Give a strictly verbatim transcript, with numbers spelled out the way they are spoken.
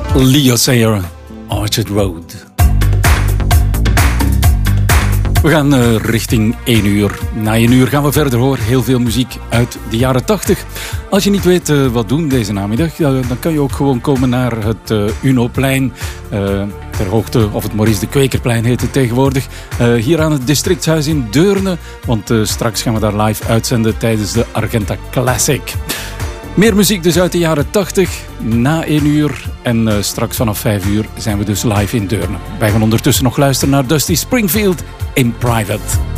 Leo Sayer, Orchard Road. We gaan uh, richting één uur. Na één uur gaan we verder hoor. Heel veel muziek uit de jaren tachtig. Als je niet weet uh, wat doen deze namiddag, uh, dan kan je ook gewoon komen naar het uh, Unoplein. Uh, ter hoogte, of het Maurice de Kwekerplein heet het tegenwoordig. Uh, hier aan het Districtshuis in Deurne. Want uh, straks gaan we daar live uitzenden tijdens de Argenta Classic. Meer muziek dus uit de jaren tachtig, na één uur. En uh, straks vanaf vijf uur zijn we dus live in Deurne. Wij gaan ondertussen nog luisteren naar Dusty Springfield in Private.